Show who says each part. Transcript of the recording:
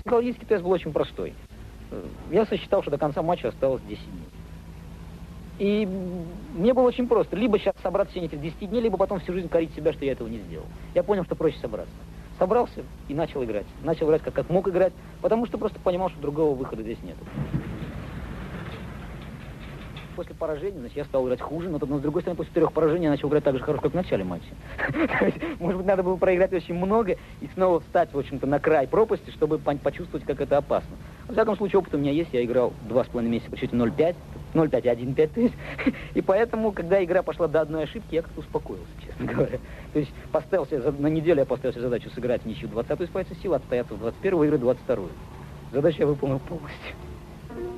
Speaker 1: Психологический тест был очень простой. Я сосчитал, что до конца матча осталось 10 дней. И мне было очень просто. Либо сейчас собрать в течение этих 10 дней, либо потом всю жизнь корить себя, что я этого не сделал. Я понял, что проще собраться. Собрался и начал играть. Начал играть, как мог играть, потому что просто понимал, что другого выхода здесь нет. После поражения, значит, я стал играть хуже, но с другой стороны, после 3 поражений я начал играть так же хорошо, как в начале матча. Может быть, надо было проиграть очень много и снова встать, в общем-то, на край пропасти, чтобы почувствовать, как это опасно. В всяком случае, опыт у меня есть, я играл 2,5 месяца по счету 0,5 и 1,5, то есть. И поэтому, когда игра пошла до одной ошибки, я как-то успокоился, честно говоря. То есть поставил себе, на неделю я поставил себе задачу сыграть в ничью 20-ю из позиции сил, отстояться в 21-ю, выиграть 22-ю. Задачу я выполнил полностью.